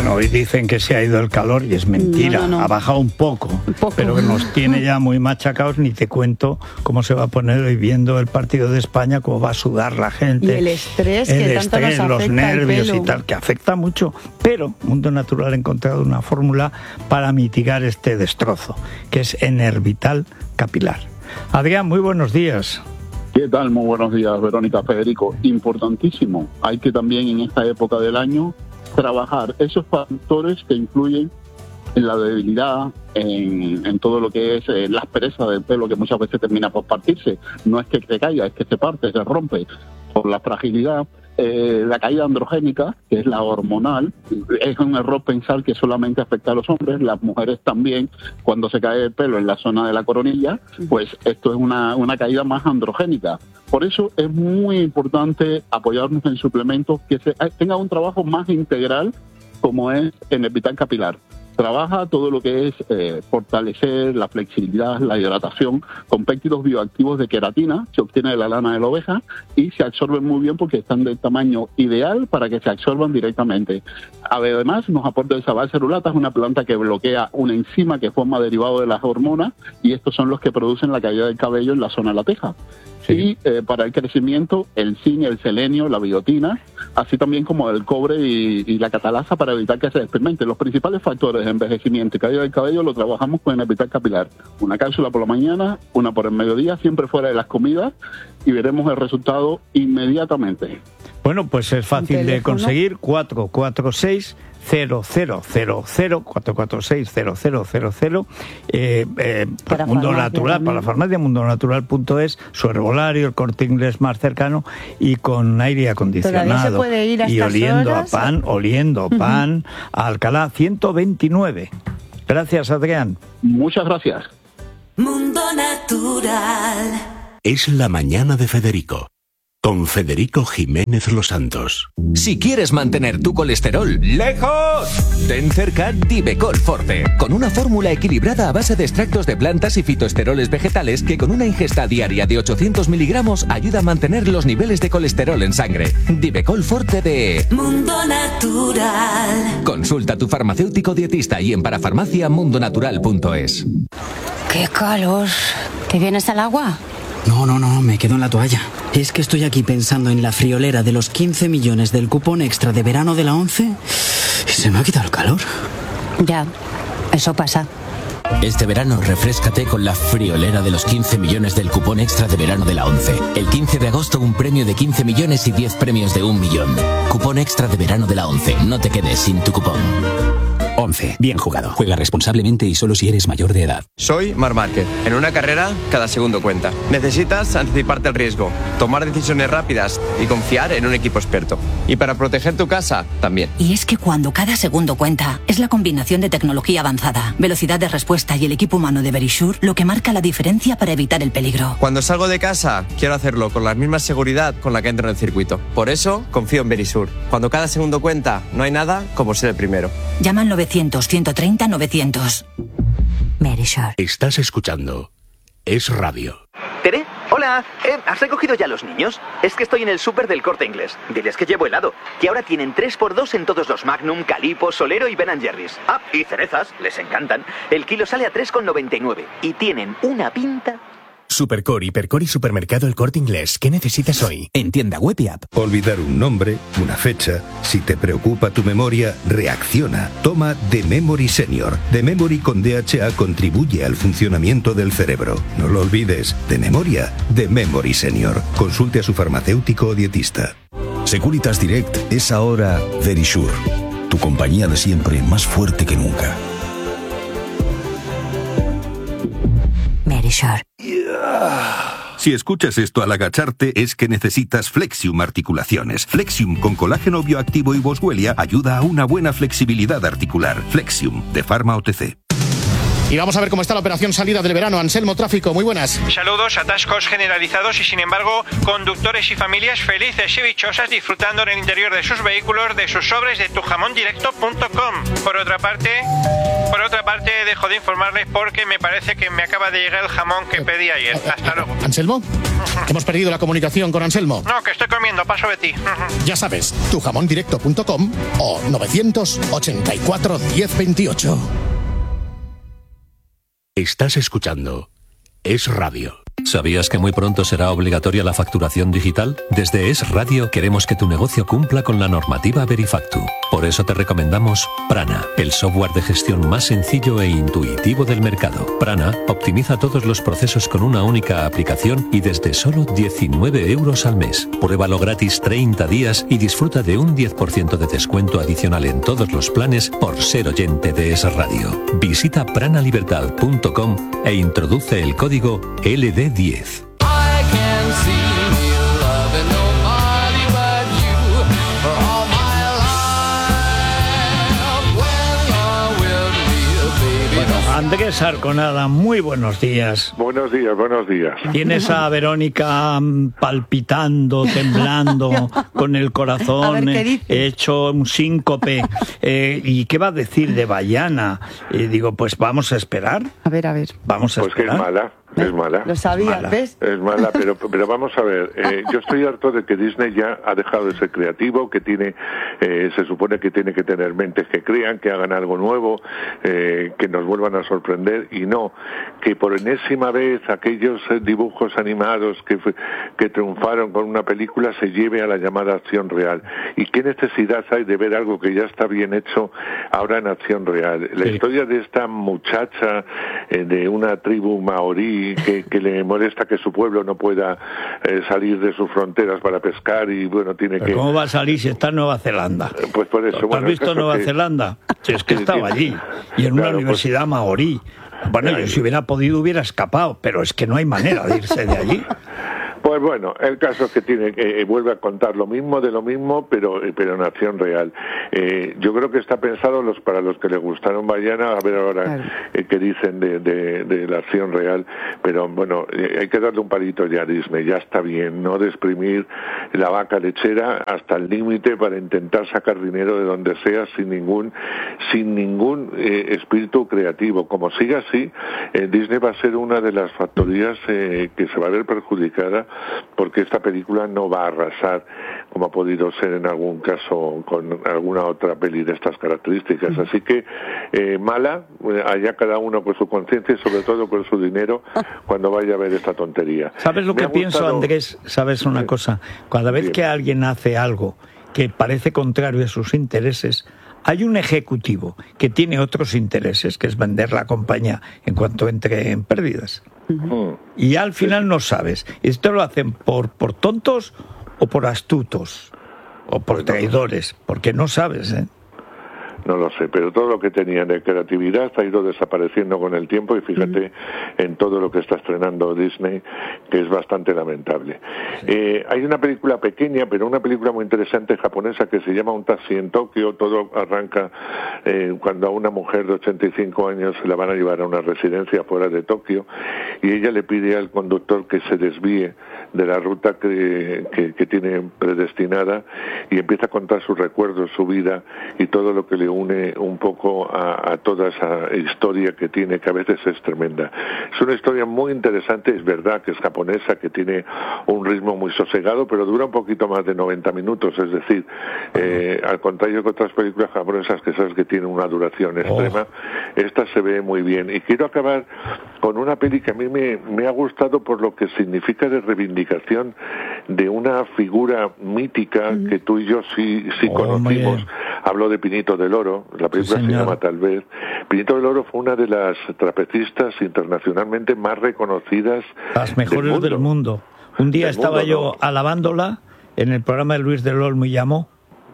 Bueno, hoy dicen que se ha ido el calor y es mentira, no. Ha bajado un poco, pero que nos tiene ya muy machacados, ni te cuento cómo se va a poner hoy viendo el partido de España, cómo va a sudar la gente. Y el estrés que tanto nos afecta, los nervios y tal, que afecta mucho, pero Mundo Natural ha encontrado una fórmula para mitigar este destrozo, que es Enervital Capilar. Adrián, muy buenos días. ¿Qué tal? Muy buenos días, Verónica, Federico. Importantísimo. Hay que también en esta época del año trabajar esos factores que influyen en la debilidad, en todo lo que es la aspereza del pelo, que muchas veces termina por partirse. No es que se caiga, es que se parte, se rompe por la fragilidad. La caída androgénica, que es la hormonal, es un error pensar que solamente afecta a los hombres. Las mujeres también, cuando se cae el pelo en la zona de la coronilla, pues esto es una caída más androgénica. Por eso es muy importante apoyarnos en suplementos que tengan un trabajo más integral, como es Enervital Capilar. Trabaja todo lo que es fortalecer la flexibilidad, la hidratación, con péptidos bioactivos de queratina, se obtiene de la lana de la oveja y se absorben muy bien porque están del tamaño ideal para que se absorban directamente. Además, nos aporta el sabal cerulata, es una planta que bloquea una enzima que forma derivado de las hormonas y estos son los que producen la caída del cabello en la zona de la teja. Sí. Y para el crecimiento, el zinc, el selenio, la biotina, así también como el cobre y la catalasa para evitar que se despigmente. Los principales factores de envejecimiento y caída del cabello lo trabajamos con Enervital Capilar. Una cápsula por la mañana, una por el mediodía, siempre fuera de las comidas, y veremos el resultado inmediatamente. Bueno, pues es fácil de conseguir. 446 0000 446 0000 para Mundo Natural, para la farmacia mundonatural.es, su herbolario, el Corte Inglés más cercano y con aire acondicionado. Se puede ir a y oliendo a pan, a Alcalá 129. Gracias, Adrián. Muchas gracias. Mundo Natural. Es la mañana de Federico. Con Federico Jiménez Los Santos. Si quieres mantener tu colesterol lejos, ten cerca Divecol Forte, con una fórmula equilibrada a base de extractos de plantas y fitoesteroles vegetales que con una ingesta diaria de 800 miligramos ayuda a mantener los niveles de colesterol en sangre. Divecol Forte de Mundo Natural. Consulta a tu farmacéutico dietista y en parafarmaciamundonatural.es. ¡Qué calor! ¿Te vienes al agua? No, me quedo en la toalla. Es que estoy aquí pensando en la friolera de los 15 millones del cupón extra de verano de la 11 y se me ha quitado el calor. Ya, eso pasa. Este verano refréscate con la friolera de los 15 millones del cupón extra de verano de la 11. El 15 de agosto un premio de 15 millones y 10 premios de 1 millón. Cupón extra de verano de la 11. No te quedes sin tu cupón. 11. Bien jugado. Juega responsablemente y solo si eres mayor de edad. Soy Marc Márquez. En una carrera, cada segundo cuenta. Necesitas anticiparte al riesgo, tomar decisiones rápidas y confiar en un equipo experto. Y para proteger tu casa, también. Y es que cuando cada segundo cuenta, es la combinación de tecnología avanzada, velocidad de respuesta y el equipo humano de Verisure lo que marca la diferencia para evitar el peligro. Cuando salgo de casa, quiero hacerlo con la misma seguridad con la que entro en el circuito. Por eso, confío en Verisure. Cuando cada segundo cuenta, no hay nada como ser el primero. Llama al 900-130-900. Verisure. Estás escuchando Es Radio. ¿Tere? Hola, ¿has recogido ya los niños? Es que estoy en el súper del Corte Inglés. Diles que llevo helado, que ahora tienen 3x2 en todos los Magnum, Calippo, Solero y Ben & Jerry's. Ah, y cerezas, les encantan. El kilo sale a 3,99 y tienen una pinta... Supercor, Hipercor y Supermercado El Corte Inglés. ¿Qué necesitas hoy? En tienda web y app. Olvidar un nombre, una fecha. Si te preocupa tu memoria, reacciona. Toma The Memory Senior. The Memory con DHA contribuye al funcionamiento del cerebro. No lo olvides. De memoria, The Memory Senior. Consulte a su farmacéutico o dietista. Securitas Direct es ahora Verisure. Tu compañía de siempre, más fuerte que nunca. Verisure. Si escuchas esto al agacharte es que necesitas Flexium Articulaciones. Flexium con colágeno bioactivo y Boswellia ayuda a una buena flexibilidad articular. Flexium de Pharma OTC. Y vamos a ver cómo está la operación salida del verano. Anselmo, tráfico, muy buenas. Saludos, atascos generalizados y sin embargo conductores y familias felices y dichosas disfrutando en el interior de sus vehículos de sus sobres de tujamondirecto.com. Por otra parte, dejo de informarles porque me parece que me acaba de llegar el jamón que pedí ayer. Hasta luego. ¿Anselmo? Hemos perdido la comunicación con Anselmo. No, que estoy comiendo, paso de ti. Ya sabes, tujamondirecto.com o 984 1028. Estás escuchando Es Radio. ¿Sabías que muy pronto será obligatoria la facturación digital? Desde Es Radio queremos que tu negocio cumpla con la normativa Verifactu. Por eso te recomendamos Prana, el software de gestión más sencillo e intuitivo del mercado. Prana optimiza todos los procesos con una única aplicación y desde solo 19 euros al mes. Pruébalo gratis 30 días y disfruta de un 10% de descuento adicional en todos los planes por ser oyente de Es Radio. Visita pranalibertad.com e introduce el código LD10. Andrés Arconada, muy buenos días. Buenos días, buenos días. Tienes a Verónica palpitando, temblando, con el corazón hecho un síncope. ¿Y qué va a decir de Bayana? Digo, pues vamos a esperar. A ver. Pues Vamos a esperar. que es mala. Es mala. Lo sabía, ¿ves? Es mala, pero vamos a ver. Yo estoy harto de que Disney ya ha dejado de ser creativo, que tiene, se supone que tiene que tener mentes que crean, que hagan algo nuevo, que nos vuelvan a sorprender, y no, que por enésima vez aquellos dibujos animados que triunfaron con una película se lleve a la llamada acción real. ¿Y qué necesidad hay de ver algo que ya está bien hecho ahora en acción real? La historia de esta muchacha de una tribu maorí que le molesta que su pueblo no pueda salir de sus fronteras para pescar y bueno, tiene que... ¿Cómo va a salir si está en Nueva Zelanda? Pues por eso... ¿Has visto Nueva Zelanda? Si es que estaba allí y en una universidad maorí. Bueno, yo si hubiera podido hubiera escapado, pero es que no hay manera de irse de allí. Pues bueno, el caso es que vuelve a contar lo mismo de lo mismo, pero en acción real. Yo creo que está pensado para los que les gustaron Bayana, a ver ahora qué dicen de la acción real, pero bueno, hay que darle un palito ya a Disney, ya está bien, no de exprimir la vaca lechera hasta el límite para intentar sacar dinero de donde sea sin ningún espíritu creativo. Como siga así, Disney va a ser una de las factorías que se va a ver perjudicada, porque esta película no va a arrasar como ha podido ser en algún caso con alguna otra peli de estas características. Así que mala, allá cada uno con su conciencia y sobre todo con su dinero cuando vaya a ver esta tontería. ¿Sabes lo que pienso, Andrés? ¿Sabes una cosa? Cada vez que alguien hace algo que parece contrario a sus intereses, hay un ejecutivo que tiene otros intereses, que es vender la compañía en cuanto entre en pérdidas. Y al final no sabes. Esto lo hacen por tontos o por astutos o por traidores, porque no sabes, ¿eh? No lo sé, pero todo lo que tenían de creatividad ha ido desapareciendo con el tiempo y fíjate en todo lo que está estrenando Disney, que es bastante lamentable. Hay una película pequeña, pero una película muy interesante japonesa que se llama Un taxi en Tokio. Todo arranca cuando a una mujer de 85 años se la van a llevar a una residencia fuera de Tokio y ella le pide al conductor que se desvíe de la ruta que tiene predestinada y empieza a contar sus recuerdos, su vida y todo lo que le une un poco a toda esa historia que tiene, que a veces es tremenda. Es una historia muy interesante, es verdad que es japonesa, que tiene un ritmo muy sosegado, pero dura un poquito más de 90 minutos, es decir, al contrario que otras películas japonesas que sabes que tienen una duración extrema, esta se ve muy bien. Y quiero acabar con una peli que a mí me ha gustado por lo que significa de reivindicación de una figura mítica que tú y yo sí conocimos. Hablo de Pinito del Oro, la película se llama Tal vez. Pinito del Oro fue una de las trapecistas internacionalmente más reconocidas. Las mejores del mundo. Un día estaba yo alabándola en el programa de Luis del Olmo y llamó.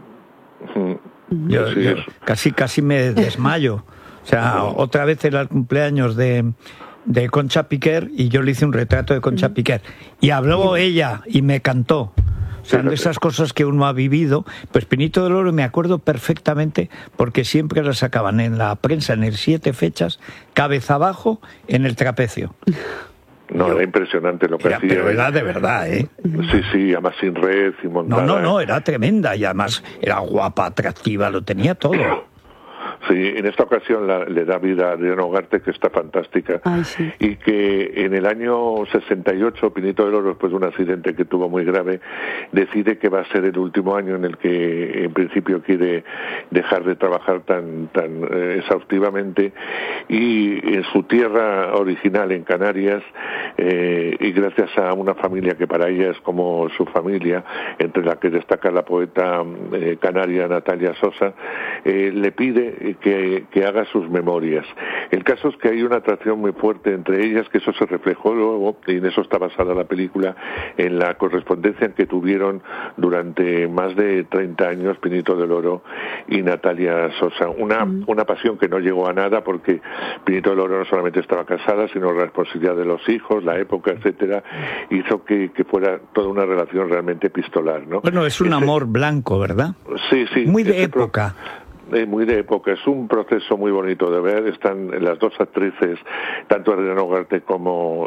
Yo casi me desmayo. O sea, otra vez era el cumpleaños de Concha Piquer y yo le hice un retrato de Concha Piquer. Y habló ella y me cantó. O sea, de esas cosas que uno ha vivido. Pues Pinito del Oro me acuerdo perfectamente porque siempre las sacaban en la prensa en el 7 fechas, cabeza abajo en el trapecio. No, era impresionante lo que hacía. Pero era de verdad, ¿eh? Sí, además sin red, sin montada. No, era tremenda y además era guapa, atractiva, lo tenía todo. Sí, en esta ocasión le da vida a Adriana Ugarte, que está fantástica. Ay, sí. Y que en el año 68, Pinito del Oro, después de un accidente que tuvo muy grave, decide que va a ser el último año en el que en principio quiere dejar de trabajar tan exhaustivamente, y en su tierra original, en Canarias, y gracias a una familia que para ella es como su familia, entre la que destaca la poeta canaria Natalia Sosa, le pide que haga sus memorias. El caso es que hay una atracción muy fuerte entre ellas, que eso se reflejó luego, y en eso está basada la película, en la correspondencia que tuvieron durante más de 30 años Pinito del Oro y Natalia Sosa. Una pasión que no llegó a nada, porque Pinito del Oro no solamente estaba casada, sino la responsabilidad de los hijos, la época, etcétera, hizo que fuera toda una relación realmente epistolar, ¿no? Bueno, es un amor blanco, ¿verdad? Sí. Muy de época. Muy de época, es un proceso muy bonito de ver. Están las dos actrices, tanto Adriana Ugarte como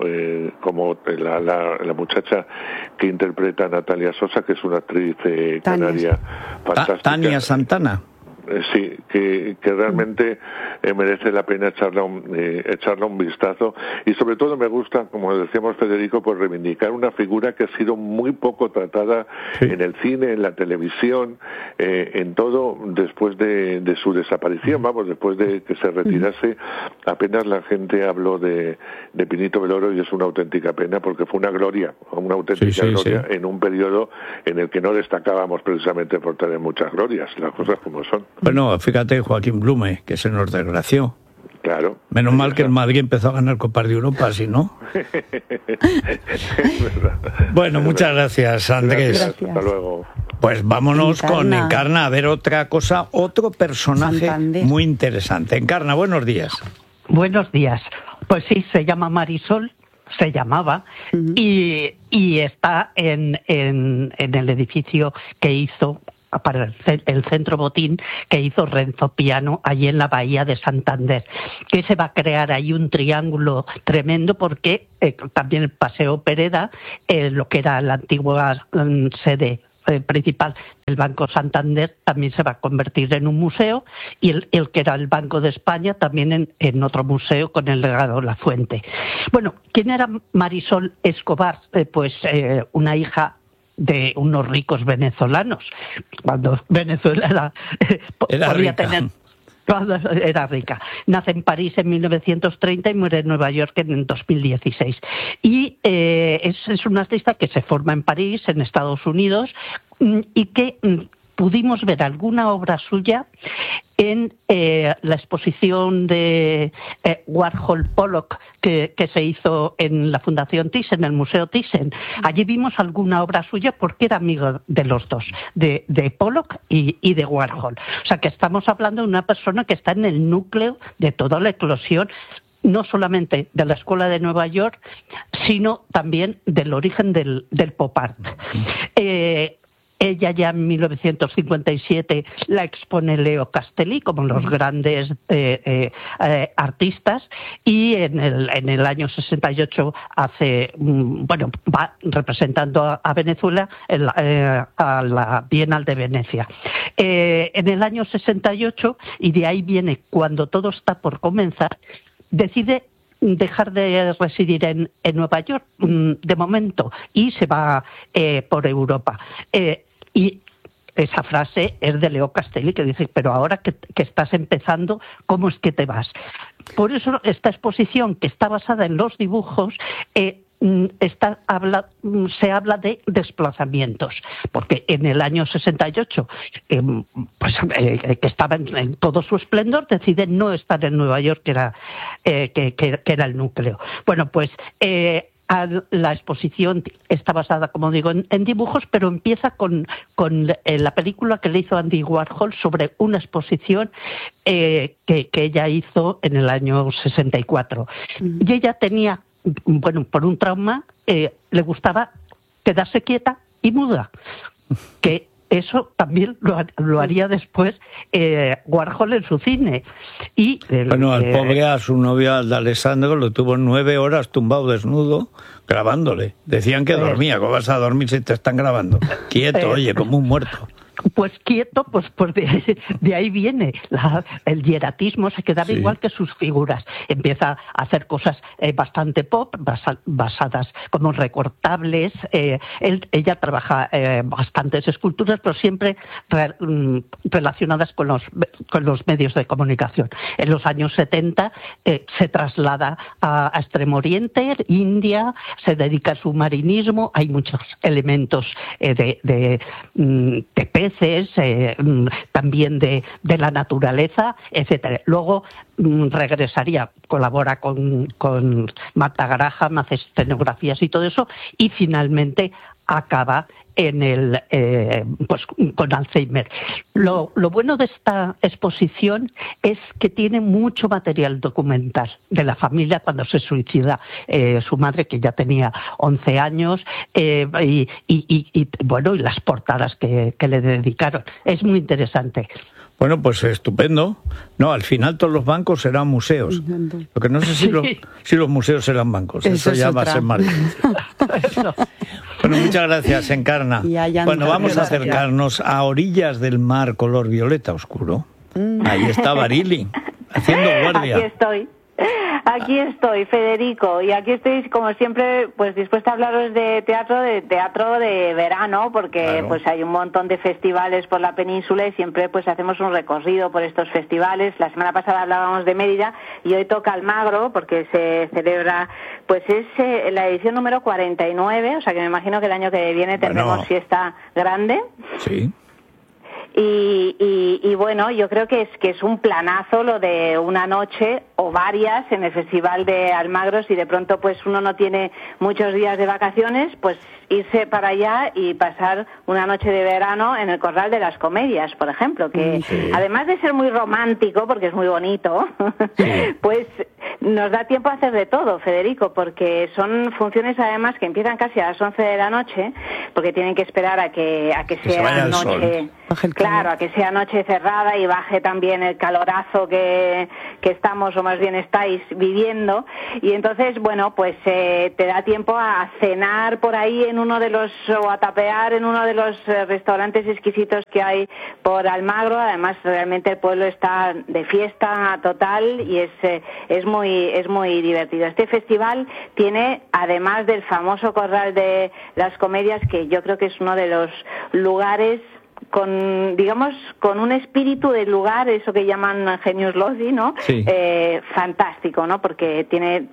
la muchacha que interpreta a Natalia Sosa, que es una actriz canaria fantástica. Tania Santana. Sí, que realmente merece la pena echarle un vistazo, y sobre todo me gusta, como decíamos Federico, pues reivindicar una figura que ha sido muy poco tratada en el cine, en la televisión, en todo, después de su desaparición, después de que se retirase, apenas la gente habló de Pinito del Oro, y es una auténtica pena, porque fue una gloria en un periodo en el que no destacábamos precisamente por tener muchas glorias, las cosas como son. Bueno, fíjate, Joaquín Blume, que se nos desgració. Claro. Menos mal que el Madrid empezó a ganar Copas de Europa, si no. Bueno, muchas gracias, Andrés. Gracias. Hasta luego. Pues vámonos con Encarna a ver otra cosa, otro personaje muy interesante. Encarna, buenos días. Buenos días. Pues sí, se llama Marisol, se llamaba, y está en el edificio que hizo para el Centro Botín, que hizo Renzo Piano allí en la bahía de Santander, que se va a crear ahí un triángulo tremendo, porque también el Paseo Pereda, lo que era la antigua sede principal del Banco Santander, también se va a convertir en un museo, y el que era el Banco de España también en otro museo con el legado La Fuente. Bueno, ¿quién era Marisol Escobar? Pues una hija de unos ricos venezolanos, cuando Venezuela podía rica. Tener... Cuando era rica. Nace en París en 1930 y muere en Nueva York en 2016. Y es una artista que se forma en París, en Estados Unidos, y que pudimos ver alguna obra suya en la exposición de Warhol Pollock que se hizo en la Fundación Thyssen, en el Museo Thyssen. Allí vimos alguna obra suya porque era amigo de los dos, de Pollock y de Warhol. O sea que estamos hablando de una persona que está en el núcleo de toda la eclosión, no solamente de la Escuela de Nueva York, sino también del origen del pop art. Ella ya en 1957 la expone Leo Castelli como los grandes artistas, y en el año 68 va representando a Venezuela a la Bienal de Venecia. En el año 68, y de ahí viene cuando todo está por comenzar, decide dejar de residir en Nueva York de momento y se va por Europa. Y esa frase es de Leo Castelli, que dice, pero ahora que estás empezando, ¿cómo es que te vas? Por eso esta exposición, que está basada en los dibujos, se habla de desplazamientos, porque en el año 68, que estaba en todo su esplendor, decide no estar en Nueva York, que era el núcleo. Bueno, pues la exposición está basada, como digo, en dibujos, pero empieza con la película que le hizo Andy Warhol sobre una exposición que ella hizo en el año 64. Y ella tenía, por un trauma, le gustaba quedarse quieta y muda, que eso también lo haría después Warhol en su cine. Y bueno, al pobre, a su novio, al de Alessandro, lo tuvo 9 horas tumbado desnudo grabándole. Decían que dormía. ¿Cómo vas a dormir si te están grabando? Quieto, oye, como un muerto. Pues quieto, pues de ahí viene el hieratismo, se quedaba igual que sus figuras. Empieza a hacer cosas bastante pop, basadas como recortables. Ella trabaja bastantes esculturas, pero siempre relacionadas con los medios de comunicación. En los años 70 se traslada a Extremo Oriente, India, se dedica al submarinismo. Hay muchos elementos de peces, también de la naturaleza, etcétera. Luego regresaría, colabora con Marta Graham, hace escenografías y todo eso, y finalmente acaba con Alzheimer. Lo bueno de esta exposición es que tiene mucho material documental de la familia cuando se suicida su madre, que ya tenía 11 años, y las portadas que le dedicaron. Es muy interesante. Bueno, pues estupendo. No, al final todos los bancos serán museos. Lo que no sé si los museos serán bancos. Eso ya va a ser más difícil. Bueno, muchas gracias, Encarna. Bueno, vamos a acercarnos a orillas del mar color violeta oscuro. Ahí está Barili, haciendo guardia. Aquí estoy, Federico, y aquí estoy, como siempre, pues dispuesta a hablaros de teatro de verano, porque pues hay un montón de festivales por la península y siempre pues hacemos un recorrido por estos festivales. La semana pasada hablábamos de Mérida y hoy toca Almagro, porque se celebra, pues es la edición número 49, o sea que me imagino que el año que viene tendremos fiesta grande. Sí. Y bueno, yo creo que es un planazo lo de una noche o varias en el Festival de Almagro. Si de pronto pues uno no tiene muchos días de vacaciones, pues irse para allá y pasar una noche de verano en el Corral de las Comedias, por ejemplo, que además de ser muy romántico, porque es muy bonito, pues nos da tiempo a hacer de todo, Federico, porque son funciones además que empiezan casi a las 11 de la noche, porque tienen que esperar a que sea noche, claro, a que sea noche cerrada y baje también el calorazo que estamos, o más bien estáis viviendo, y entonces, bueno, pues te da tiempo a cenar por ahí o a tapear en uno de los restaurantes exquisitos que hay por Almagro. Además, realmente el pueblo está de fiesta total y es muy divertido. Este festival tiene, además del famoso Corral de las Comedias, que yo creo que es uno de los lugares con un espíritu del lugar, eso que llaman genius loci, ¿no? Sí. Fantástico, ¿no? Porque tiene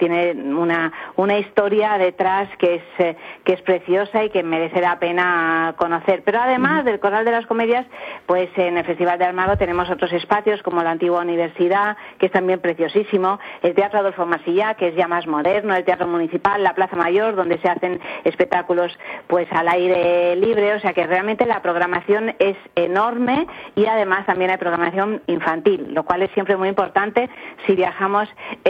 una historia detrás que es preciosa y que merece la pena conocer. Pero además del Corral de las Comedias, pues en el Festival de Almagro tenemos otros espacios como la antigua universidad, que es también preciosísimo, el Teatro Adolfo Masillá, que es ya más moderno, el Teatro Municipal, la Plaza Mayor, donde se hacen espectáculos pues al aire libre, o sea que realmente la programación es enorme, y además también hay programación infantil, lo cual es siempre muy importante si viajamos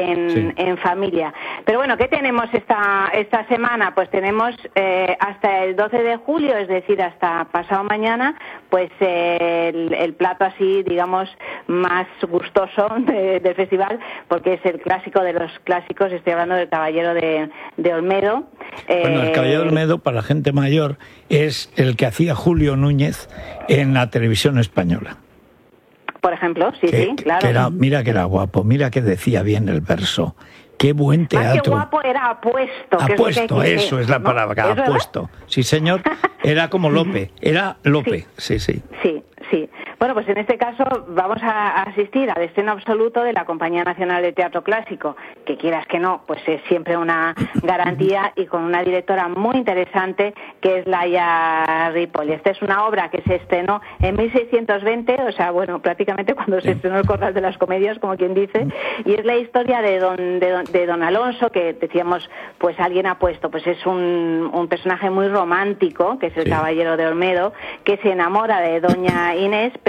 en familia. Pero bueno, ¿qué tenemos esta semana? Pues tenemos hasta el 12 de julio, es decir, hasta pasado mañana, pues el plato así, digamos, más gustoso del festival, porque es el clásico de los clásicos. Estoy hablando del Caballero de Olmedo. Bueno, el Caballero de Olmedo, para la gente mayor, es el que hacía Julio Núñez en la televisión española. Por ejemplo, sí, claro. Mira que era guapo, mira que decía bien el verso. Qué buen teatro. Más que guapo, era apuesto. Apuesto, eso es la palabra, ¿no? Apuesto. Sí, señor. Era como Lope, era Lope, sí. Bueno, pues en este caso vamos a asistir al estreno absoluto de la Compañía Nacional de Teatro Clásico, que quieras que no, pues es siempre una garantía, y con una directora muy interesante que es Laia Ripoll. Esta es una obra que se estrenó en 1620, o sea, bueno, prácticamente cuando se estrenó el Corral de las Comedias, como quien dice, y es la historia de don Alonso, que decíamos, pues alguien apuesto, pues es un personaje muy romántico, que es el Caballero de Olmedo, que se enamora de doña Inés,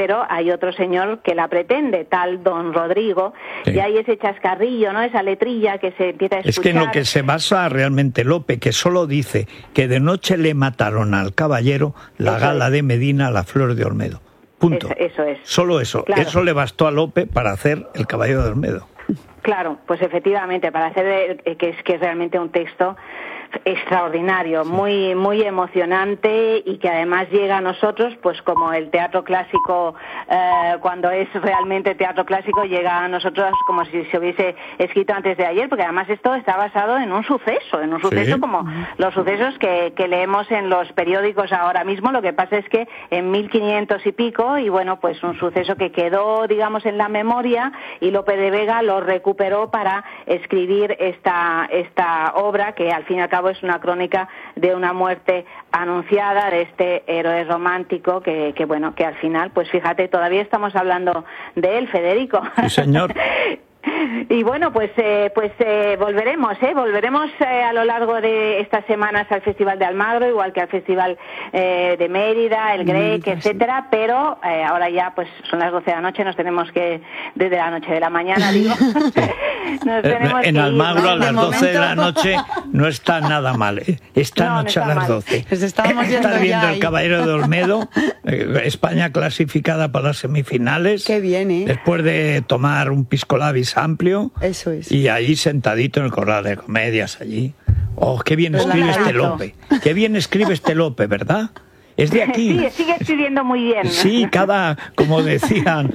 pero hay otro señor que la pretende, tal don Rodrigo, y hay ese chascarrillo, ¿no? Esa letrilla que se empieza a escuchar. Es que en lo que se basa realmente Lope, que solo dice que de noche le mataron al caballero la gala de Medina, la flor de Olmedo. Punto. Eso es. Solo eso. Claro. Eso le bastó a Lope para hacer el caballero de Olmedo. Claro, pues efectivamente, para hacer que es realmente un texto extraordinario, muy muy emocionante, y que además llega a nosotros, pues como el teatro clásico, cuando es realmente teatro clásico, llega a nosotros como si se hubiese escrito antes de ayer, porque además esto está basado en un suceso como los sucesos que leemos en los periódicos ahora mismo. Lo que pasa es que en 1500 y pico, y bueno, pues un suceso que quedó, digamos, en la memoria, y Lope de Vega lo recuperó para escribir esta obra, que al fin y al cabo es una crónica de una muerte anunciada de este héroe romántico que bueno, que al final, pues fíjate, todavía estamos hablando de él, Federico. Sí, señor. Y bueno, pues volveremos a lo largo de estas semanas al Festival de Almagro, igual que al Festival de Mérida, el Grec, etcétera, pero ahora ya pues son las 12 de la noche, nos tenemos que, desde la noche de la mañana, digo, nos tenemos en que Almagro ir, ¿no? a las 12 de la noche no está nada mal, Esta noche a las 12. Pues estábamos Estás viendo ya el Caballero de Olmedo, España clasificada para las semifinales. Qué bien, después de tomar un pisco labis amplio. Eso es. Y ahí sentadito en el Corral de Comedias, allí. Oh, qué bien escribe este Lope. Qué bien escribe este Lope, ¿verdad? Es de aquí. Sí, sigue escribiendo muy bien. Sí, como decían,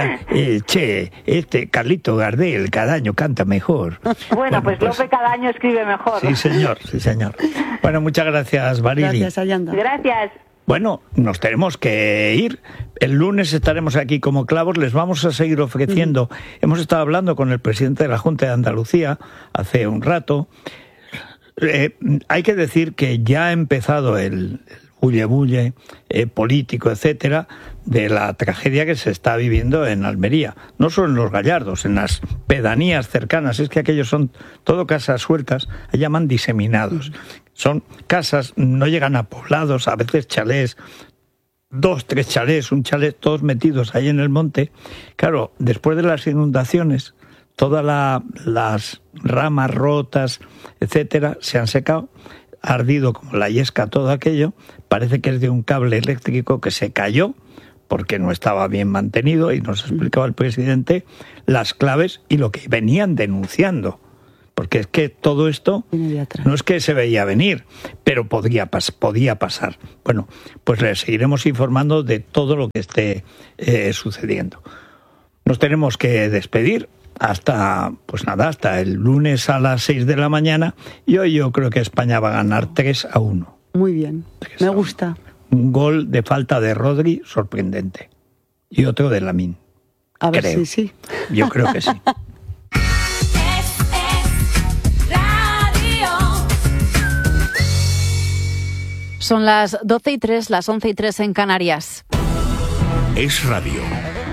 Carlito Gardel cada año canta mejor. Bueno, pues Lope cada año escribe mejor. Sí, señor. Bueno, muchas gracias, Barili. Gracias, Ayanda. Gracias. Bueno, nos tenemos que ir. El lunes estaremos aquí como clavos. Les vamos a seguir ofreciendo. Hemos estado hablando con el presidente de la Junta de Andalucía hace un rato. Hay que decir que ya ha empezado el bulle político, etcétera, de la tragedia que se está viviendo en Almería. No solo en Los Gallardos, en las pedanías cercanas. Es que aquellos son todo casas sueltas, llaman diseminados. Son casas, no llegan a poblados, a veces chalés, 2, 3 chalés, un chalet, todos metidos ahí en el monte. Claro, después de las inundaciones, todas las ramas rotas, etcétera, se han secado, ha ardido como la yesca todo aquello. Parece que es de un cable eléctrico que se cayó porque no estaba bien mantenido, y nos explicaba el presidente las claves y lo que venían denunciando. Porque es que todo esto no es que se veía venir, pero podía pasar. Bueno, pues les seguiremos informando de todo lo que esté sucediendo. Nos tenemos que despedir hasta el lunes a las 6 de la mañana, y hoy yo creo que España va a ganar 3-1. Muy bien, me gusta. Un gol de falta de Rodri sorprendente y otro de Lamine. A ver si sí. Yo creo que sí. Son las 12:03, las 11:03 en Canarias. Es Radio.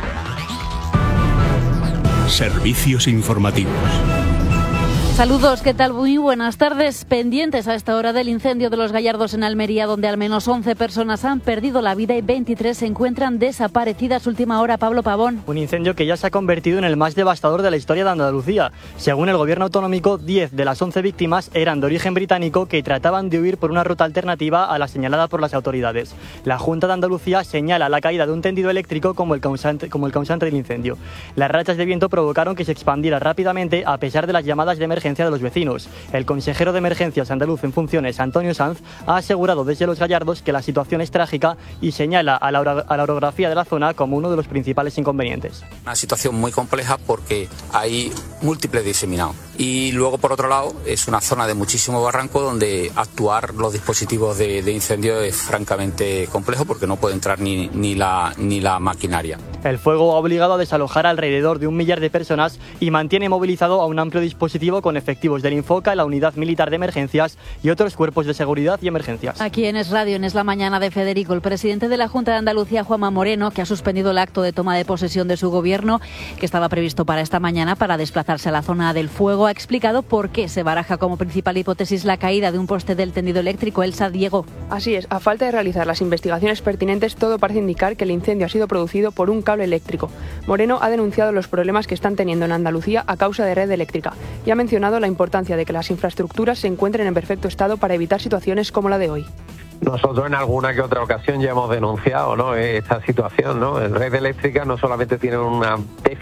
Servicios informativos. Saludos, ¿qué tal? Muy buenas tardes. Pendientes a esta hora del incendio de Los Gallardos en Almería, donde al menos 11 personas han perdido la vida y 23 se encuentran desaparecidas. Última hora, Pablo Pavón. Un incendio que ya se ha convertido en el más devastador de la historia de Andalucía. Según el gobierno autonómico, 10 de las 11 víctimas eran de origen británico que trataban de huir por una ruta alternativa a la señalada por las autoridades. La Junta de Andalucía señala la caída de un tendido eléctrico como el causante del incendio. Las rachas de viento provocaron que se expandiera rápidamente a pesar de las llamadas de emergencia de los vecinos. El consejero de emergencias andaluz en funciones, Antonio Sanz, ha asegurado desde Los Gallardos que la situación es trágica y señala a la orografía de la zona como uno de los principales inconvenientes. Una situación muy compleja porque hay múltiples diseminados. Y luego, por otro lado, es una zona de muchísimo barranco donde actuar los dispositivos de incendio es francamente complejo porque no puede entrar ni la maquinaria. El fuego ha obligado a desalojar alrededor de 1 millar de personas y mantiene movilizado a un amplio dispositivo con efectivos del Infoca, la Unidad Militar de Emergencias y otros cuerpos de seguridad y emergencias. Aquí en Es Radio, en Es la Mañana de Federico, el presidente de la Junta de Andalucía, Juanma Moreno, que ha suspendido el acto de toma de posesión de su gobierno, que estaba previsto para esta mañana, para desplazarse a la zona del fuego, ha explicado por qué se baraja como principal hipótesis la caída de un poste del tendido eléctrico. Elsa Diego. Así es, a falta de realizar las investigaciones pertinentes, todo parece indicar que el incendio ha sido producido por un cable eléctrico. Moreno ha denunciado los problemas que están teniendo en Andalucía a causa de red eléctrica y ha mencionado la importancia de que las infraestructuras se encuentren en perfecto estado para evitar situaciones como la de hoy. Nosotros en alguna que otra ocasión ya hemos denunciado, ¿no?, esta situación, ¿no? La red eléctrica no solamente tiene una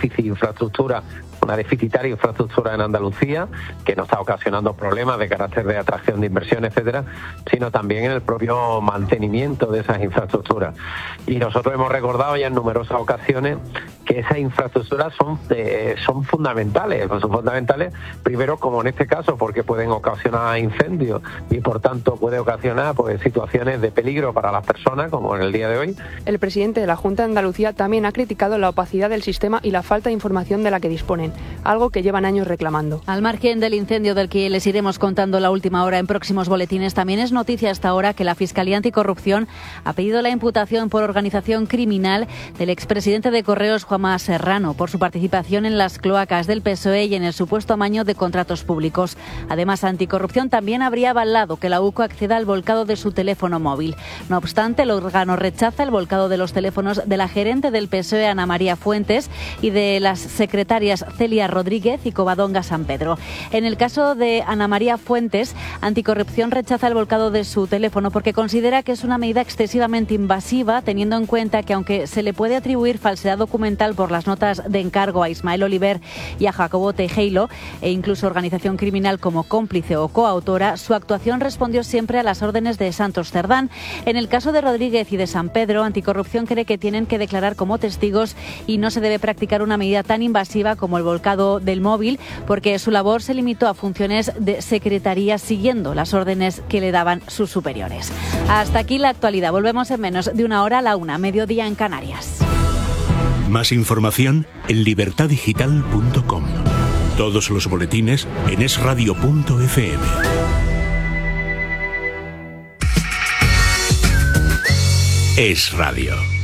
deficitaria infraestructura en Andalucía, que nos está ocasionando problemas de carácter de atracción de inversión, etcétera, sino también en el propio mantenimiento de esas infraestructuras. Y nosotros hemos recordado ya en numerosas ocasiones que esas infraestructuras son fundamentales. Son fundamentales, primero, como en este caso, porque pueden ocasionar incendios y, por tanto, puede ocasionar situaciones de peligro para las personas, como en el día de hoy. El presidente de la Junta de Andalucía también ha criticado la opacidad del sistema y la falta de información de la que disponen, algo que llevan años reclamando. Al margen del incendio del que les iremos contando la última hora en próximos boletines, también es noticia hasta ahora que la Fiscalía Anticorrupción ha pedido la imputación por organización criminal del expresidente de Correos, Juanma Serrano, por su participación en las cloacas del PSOE y en el supuesto amaño de contratos públicos. Además, Anticorrupción también habría avalado que la UCO acceda al volcado de su teléfono móvil. No obstante, el órgano rechaza el volcado de los teléfonos de la gerente del PSOE, Ana María Fuentes, y de las secretarias Celia Rodríguez y Covadonga San Pedro. En el caso de Ana María Fuentes, Anticorrupción rechaza el volcado de su teléfono porque considera que es una medida excesivamente invasiva, teniendo en cuenta que, aunque se le puede atribuir falsedad documental por las notas de encargo a Ismael Oliver y a Jacobo Tejero, e incluso organización criminal como cómplice o coautora, su actuación respondió siempre a las órdenes de Santos Cerdán. En el caso de Rodríguez y de San Pedro, Anticorrupción cree que tienen que declarar como testigos y no se debe practicar una medida tan invasiva como el volcado del móvil, porque su labor se limitó a funciones de secretaría siguiendo las órdenes que le daban sus superiores. Hasta aquí la actualidad. Volvemos en menos de una hora a la 1:00, mediodía en Canarias. Más información en libertadigital.com. Todos los boletines en esradio.fm. Es Radio.